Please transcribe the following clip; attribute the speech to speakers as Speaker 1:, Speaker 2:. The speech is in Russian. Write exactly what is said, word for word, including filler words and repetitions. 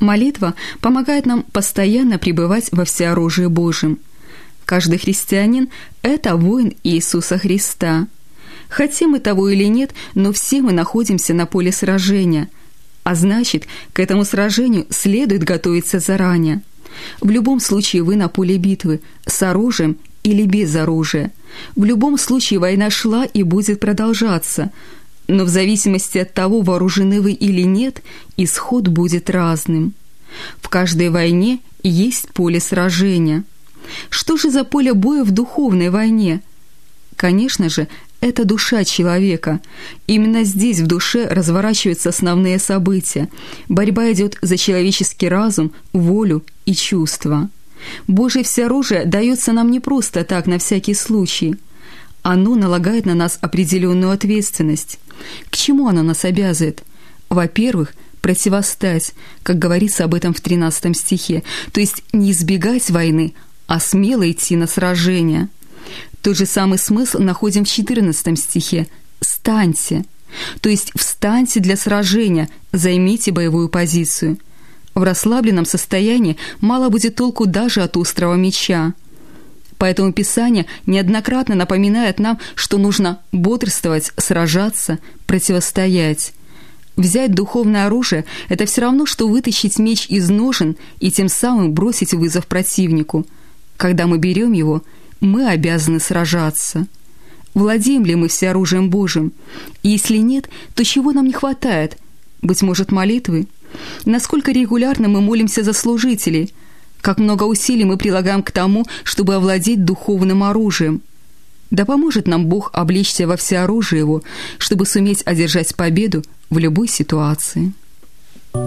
Speaker 1: Молитва помогает нам постоянно пребывать во всеоружии Божьем. Каждый христианин – это воин Иисуса Христа. Хотим мы того или нет, но все мы находимся на поле сражения, а значит, к этому сражению следует готовиться заранее. В любом случае вы на поле битвы, с оружием или без оружия. В любом случае война шла и будет продолжаться, но в зависимости от того, вооружены вы или нет, исход будет разным. В каждой войне есть поле сражения. Что же за поле боя в духовной войне? Конечно же, это душа человека. Именно здесь, в душе, разворачиваются основные события. Борьба идет за человеческий разум, волю и чувства. Божье всеоружие дается нам не просто так, на всякий случай. Оно налагает на нас определенную ответственность. К чему оно нас обязывает? Во-первых, противостать, как говорится об этом в тринадцатом стихе, то есть не избегать войны, а смело идти на сражение. Тот же самый смысл находим в четырнадцатом стихе «станьте», то есть встаньте для сражения, займите боевую позицию. В расслабленном состоянии мало будет толку даже от острого меча. Поэтому Писание неоднократно напоминает нам, что нужно бодрствовать, сражаться, противостоять. Взять духовное оружие – это все равно, что вытащить меч из ножен и тем самым бросить вызов противнику. Когда мы берем его, мы обязаны сражаться. Владеем ли мы всеоружием Божьим? И если нет, то чего нам не хватает? Быть может, молитвы? Насколько регулярно мы молимся за служителей? Как много усилий мы прилагаем к тому, чтобы овладеть духовным оружием? Да поможет нам Бог облечься во всеоружие Его, чтобы суметь одержать победу в любой ситуации.